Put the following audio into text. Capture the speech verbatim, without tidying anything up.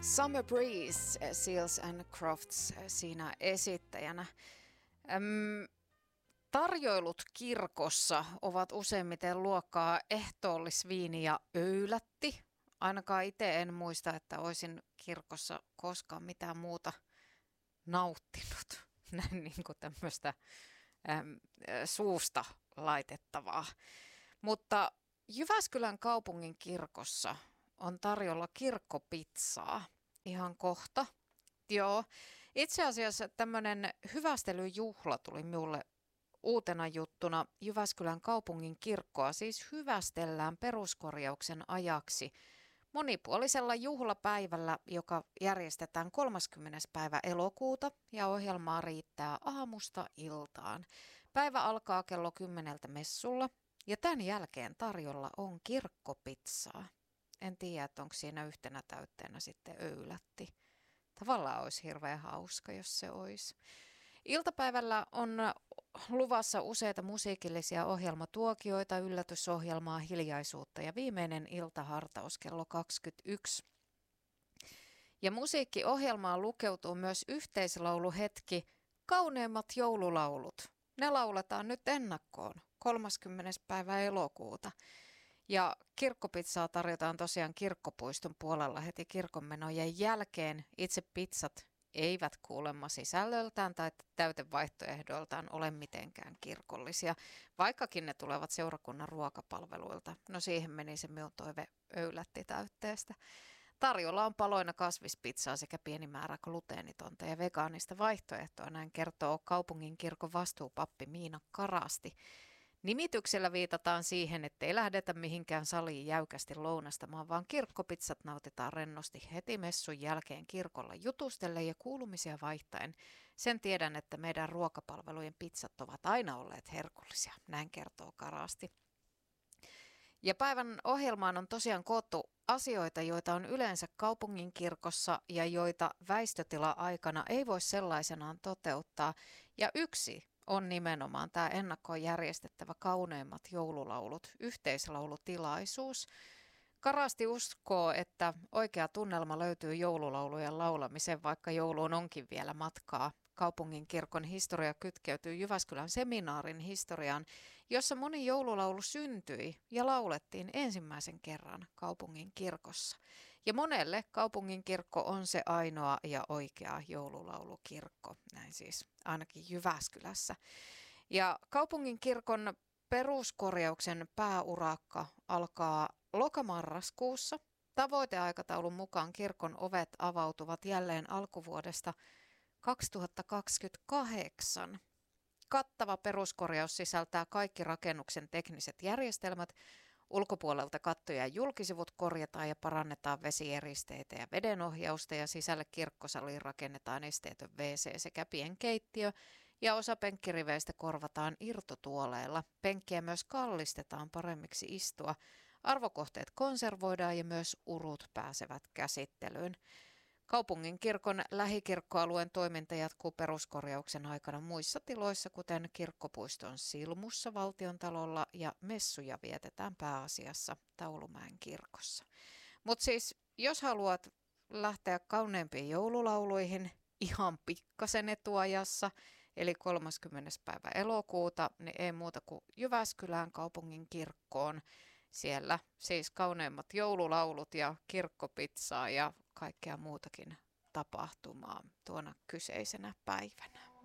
Summer Breeze, Seals and Crofts siinä esittäjänä. Öm, tarjoilut kirkossa ovat useimmiten luokkaa ehtoollisviini ja öylätti. Ainakaan itse en muista, että olisin kirkossa koskaan mitään muuta nauttinut. Näin niin kuin tämmöistä äm, suusta laitettavaa. Mutta Jyväskylän kaupungin kirkossa on tarjolla kirkkopizzaa ihan kohta. Joo, itse asiassa tämmöinen hyvästelyjuhla tuli minulle uutena juttuna. Jyväskylän kaupungin kirkkoa siis hyvästellään peruskorjauksen ajaksi monipuolisella juhlapäivällä, joka järjestetään kolmaskymmenes päivä elokuuta ja ohjelmaa riittää aamusta iltaan. Päivä alkaa kello kymmeneltä messulla ja tämän jälkeen tarjolla on kirkkopizzaa. En tiedä, että onko siinä yhtenä täytteenä sitten öylätti. Tavallaan olisi hirveän hauska, jos se olisi. Iltapäivällä on luvassa useita musiikillisia ohjelmatuokioita, yllätysohjelmaa, hiljaisuutta ja viimeinen iltahartaus kello kaksikymmentäyksi. Ja musiikkiohjelmaan lukeutuu myös yhteislauluhetki Kauneimmat joululaulut. Ne lauletaan nyt ennakkoon kolmaskymmenes päivä elokuuta. Ja kirkkopizzaa tarjotaan tosiaan kirkkopuiston puolella heti kirkonmenojen jälkeen. Itse pizzat eivät kuulemma sisällöltään tai täytevaihtoehdoiltaan ole mitenkään kirkollisia, vaikkakin ne tulevat seurakunnan ruokapalveluilta. No siihen meni se minun toive öylätti täytteestä. Tarjolla on paloina kasvispizzaa sekä pieni määrä gluteenitonta ja vegaanista vaihtoehtoa, näin kertoo kaupungin kirkon vastuupappi Miina Karasti. Nimityksellä viitataan siihen, ettei lähdetä mihinkään saliin jäykästi lounastamaan, vaan kirkkopizzat nautitaan rennosti heti messun jälkeen kirkolla jutustelle ja kuulumisia vaihtaen. Sen tiedän, että meidän ruokapalvelujen pizzat ovat aina olleet herkullisia, näin kertoo Karasti. Ja päivän ohjelmaan on tosiaan koottu asioita, joita on yleensä kaupungin kirkossa ja joita väistötila-aikana ei voi sellaisenaan toteuttaa. Ja yksi on nimenomaan tämä ennakkoon järjestettävä Kauneimmat joululaulut, yhteislaulutilaisuus. Karasti uskoo, että oikea tunnelma löytyy joululaulujen laulamisen, vaikka jouluun onkin vielä matkaa. Kaupungin kirkon historia kytkeytyy Jyväskylän seminaarin historiaan, jossa moni joululaulu syntyi ja laulettiin ensimmäisen kerran kaupungin kirkossa. Ja monelle kaupungin kirkko on se ainoa ja oikea joululaulukirkko, näin siis ainakin Jyväskylässä. Ja kaupungin kirkon peruskorjauksen pääurakka alkaa lokamarraskuussa. Tavoiteaikataulun mukaan kirkon ovet avautuvat jälleen alkuvuodesta kaksituhattakaksikymmentäkahdeksan. Kattava peruskorjaus sisältää kaikki rakennuksen tekniset järjestelmät. Ulkopuolelta kattoja ja julkisivut korjataan ja parannetaan vesieristeitä ja vedenohjausta ja sisälle kirkkosaliin rakennetaan esteetön wc sekä pienkeittiö ja osa penkkiriveistä korvataan irtotuoleilla. Penkkiä myös kallistetaan paremmiksi istua. Arvokohteet konservoidaan ja myös urut pääsevät käsittelyyn. Kaupungin kirkon lähikirkkoalueen toiminta jatkuu peruskorjauksen aikana muissa tiloissa, kuten kirkkopuiston Silmussa Valtiontalolla ja messuja vietetään pääasiassa Taulumäen kirkossa. Mutta siis, jos haluat lähteä kauneimpiin joululauluihin ihan pikkasen etuajassa, eli kolmaskymmenes päivä elokuuta, niin ei muuta kuin Jyväskylään kaupungin kirkkoon. Siellä siis kauneimmat joululaulut ja kirkkopizzaa ja kaikkea muutakin tapahtumaa tuona kyseisenä päivänä.